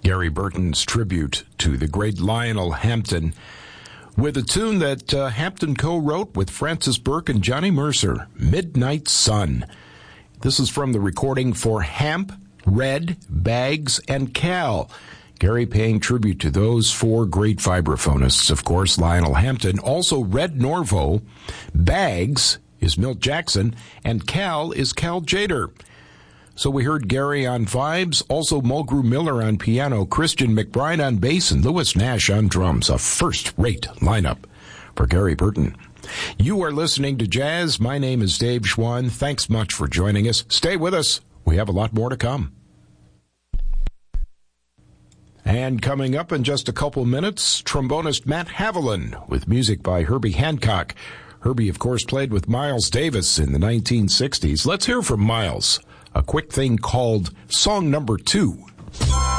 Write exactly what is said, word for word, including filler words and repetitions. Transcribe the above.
Gary Burton's tribute to the great Lionel Hampton with a tune that uh, Hampton co-wrote with Francis Burke and Johnny Mercer, Midnight Sun. This is from the recording for Hamp, Red, Bags, and Cal. Gary paying tribute to those four great vibraphonists, of course, Lionel Hampton, also Red Norvo, Bags is Milt Jackson, and Cal is Cal Tjader. So we heard Gary on vibes, also Mulgrew Miller on piano, Christian McBride on bass, and Lewis Nash on drums. A first-rate lineup for Gary Burton. You are listening to Jazz. My name is Dave Schwann. Thanks much for joining us. Stay with us. We have a lot more to come. And coming up in just a couple minutes, trombonist Matt Haviland with music by Herbie Hancock. Herbie, of course, played with Miles Davis in the nineteen sixties. Let's hear from Miles. A quick thing called Song Number Two.